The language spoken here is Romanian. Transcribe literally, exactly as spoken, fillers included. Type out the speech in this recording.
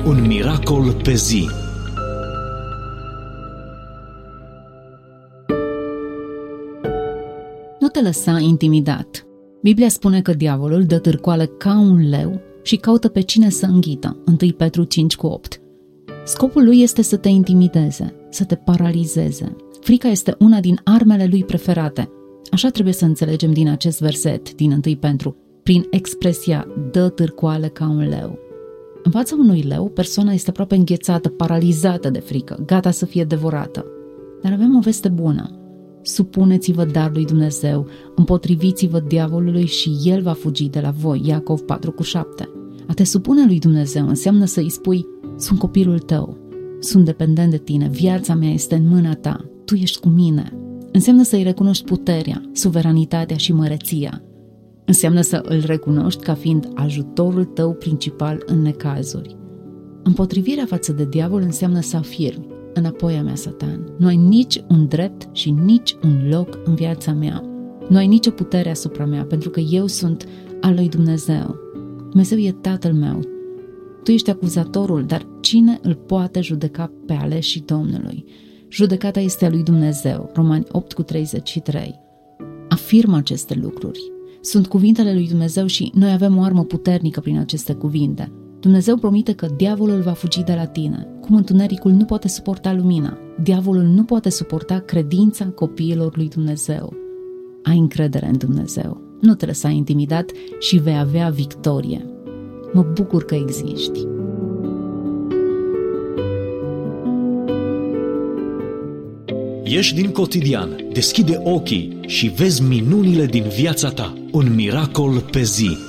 Un miracol pe zi. Nu te lăsa intimidat. Biblia spune că diavolul dă târcoale ca un leu și caută pe cine să înghită. întâi Petru cinci cu opt. Scopul lui este să te intimideze, să te paralizeze. Frica este una din armele lui preferate. Așa trebuie să înțelegem din acest verset, din întâi Petru, prin expresia dă târcoale ca un leu. În fața unui leu, persoana este aproape înghețată, paralizată de frică, gata să fie devorată. Dar avem o veste bună. Supuneți-vă dar lui Dumnezeu, împotriviți-vă diavolului și el va fugi de la voi. Iacov patru cu șapte. A te supune lui Dumnezeu înseamnă să îi spui: sunt copilul tău, sunt dependent de tine, viața mea este în mâna ta, tu ești cu mine. Înseamnă să îi recunoști puterea, suveranitatea și măreția. Înseamnă să îl recunoști ca fiind ajutorul tău principal în necazuri. Împotrivirea față de diavol înseamnă să afirmi: înapoi a mea, Satan, nu ai nici un drept și nici un loc în viața mea. Nu ai nicio putere asupra mea, pentru că eu sunt al lui Dumnezeu. Dumnezeu e Tatăl meu. Tu ești acuzatorul, dar cine îl poate judeca pe aleșii Domnului? Judecata este a lui Dumnezeu. Romani opt cu treizeci și trei. Afirmă aceste lucruri. Sunt cuvintele lui Dumnezeu și noi avem o armă puternică prin aceste cuvinte. Dumnezeu promite că diavolul va fugi de la tine, cum întunericul nu poate suporta lumina. Diavolul nu poate suporta credința copiilor lui Dumnezeu. Ai încredere în Dumnezeu. Nu te lăsa intimidat și vei avea victorie. Mă bucur că existi. Ieși din cotidian, deschide ochii și vezi minunile din viața ta. Un miracol pe zi.